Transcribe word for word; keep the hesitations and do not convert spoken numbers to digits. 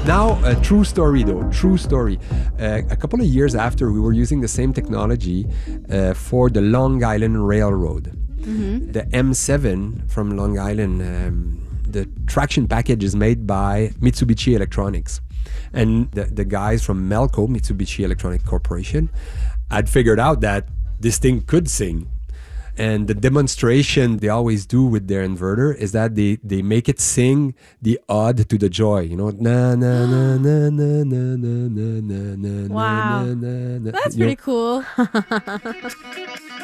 Now, a true story though, true story. Uh, a couple of years after, we were using the same technology uh, for the Long Island Railroad. Mm-hmm. The M seven from Long Island, um, the traction package is made by Mitsubishi Electronics. And the, the guys from Melco, Mitsubishi Electronic Corporation, had figured out that this thing could sing. And the demonstration they always do with their inverter is that they, they make it sing the ode to the joy. You know, na na na na na na na na na wow. na na. That's you pretty know? cool.